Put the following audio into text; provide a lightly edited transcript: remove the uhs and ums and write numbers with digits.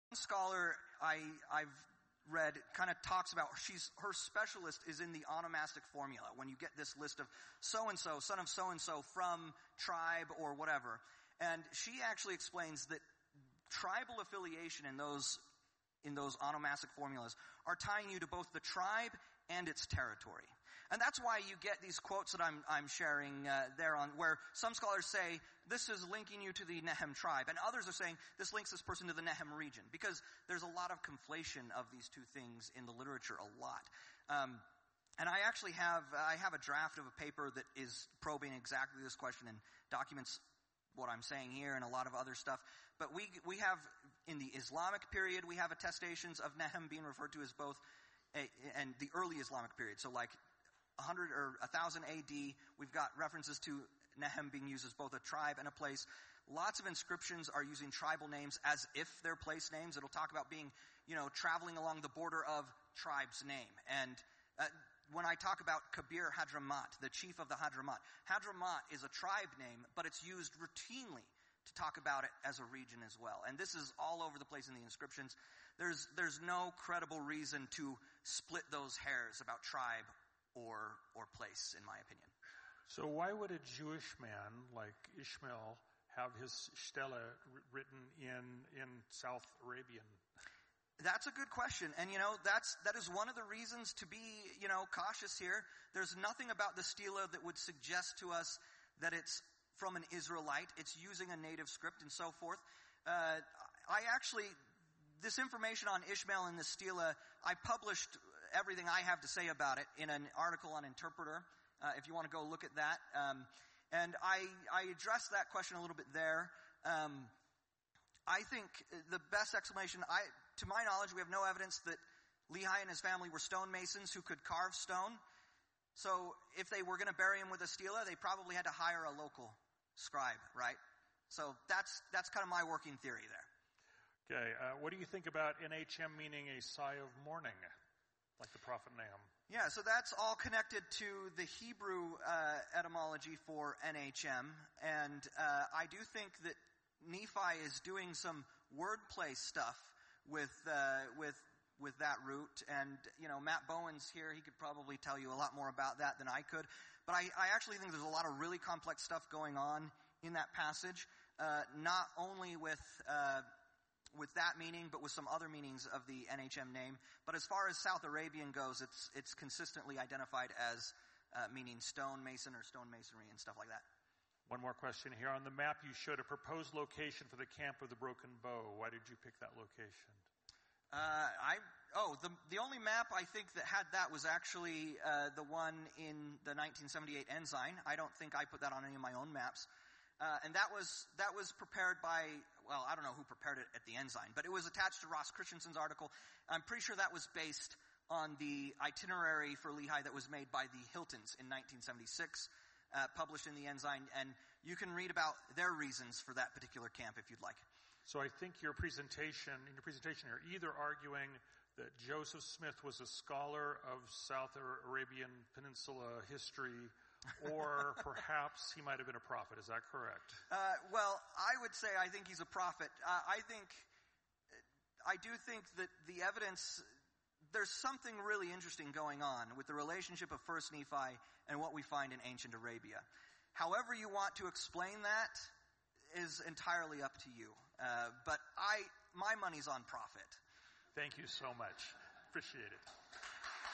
scholar I've read kind of talks about her specialist is in the onomastic formula. When you get this list of so-and-so, son of so-and-so from tribe or whatever. And she actually explains that tribal affiliation in those onomastic formulas are tying you to both the tribe and its territory. And that's why you get these quotes that I'm sharing there on, where some scholars say this is linking you to the Nehem tribe, and others are saying this links this person to the Nehem region, because there's a lot of conflation of these two things in the literature, a lot. And I actually have a draft of a paper that is probing exactly this question and documents what I'm saying here and a lot of other stuff. But we have, in the Islamic period, we have attestations of Nehem being referred to as both, and the early Islamic period. So like 100 or 1000 AD, we've got references to Nehem being used as both a tribe and a place. Lots of inscriptions are using tribal names as if they're place names. It'll talk about being, traveling along the border of tribe's name. And when I talk about Kabir Hadramat, the chief of the Hadramat, Hadramat is a tribe name, but it's used routinely to talk about it as a region as well. And this is all over the place in the inscriptions. There's no credible reason to split those hairs about tribe or place, in my opinion. So why would a Jewish man like Ishmael have his stela written in South Arabian? That's a good question. And, that is one of the reasons to be, cautious here. There's nothing about the stela that would suggest to us that it's from an Israelite. It's using a native script and so forth. This information on Ishmael and the stela, I published everything I have to say about it in an article on Interpreter, if you want to go look at that. And I addressed that question a little bit there. I think the best explanation, to my knowledge, we have no evidence that Lehi and his family were stonemasons who could carve stone. So if they were going to bury him with a stela, they probably had to hire a local scribe, right? So that's kind of my working theory there. Okay, what do you think about NHM meaning a sigh of mourning, like the prophet Nahum? Yeah, so that's all connected to the Hebrew etymology for NHM. And I do think that Nephi is doing some wordplay stuff with that root. And, Matt Bowen's here. He could probably tell you a lot more about that than I could. But I actually think there's a lot of really complex stuff going on in that passage, not only with that meaning, but with some other meanings of the NHM name. But as far as South Arabian goes, it's consistently identified as meaning stonemason or stonemasonry and stuff like that. One more question here. On the map, you showed a proposed location for the Camp of the Broken Bow. Why did you pick that location? The only map I think that had that was actually the one in the 1978 Ensign. I don't think I put that on any of my own maps. And that was prepared by, I don't know who prepared it at the Ensign, but it was attached to Ross Christensen's article. I'm pretty sure that was based on the itinerary for Lehi that was made by the Hiltons in 1976, published in the Ensign, and you can read about their reasons for that particular camp if you'd like. So I think in your presentation, you're either arguing that Joseph Smith was a scholar of South Arabian Peninsula history, or perhaps he might have been a prophet. Is that correct? I would say I think he's a prophet. I do think that the evidence, there's something really interesting going on with the relationship of First Nephi and what we find in ancient Arabia. However you want to explain that is entirely up to you. But my money's on prophet. Thank you so much. Appreciate it.